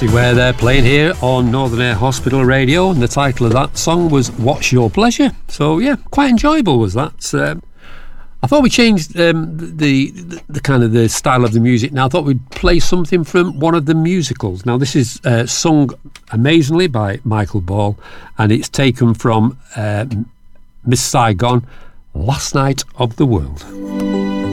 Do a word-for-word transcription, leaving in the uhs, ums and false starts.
See where they're playing here on Northern Air Hospital Radio, and the title of that song was What's Your Pleasure? So yeah, quite enjoyable was that. Um, I thought we changed um, the, the the kind of the style of the music. Now I thought we'd play something from one of the musicals. Now this is uh, sung amazingly by Michael Ball, and it's taken from uh, Miss Saigon, Last Night of the World.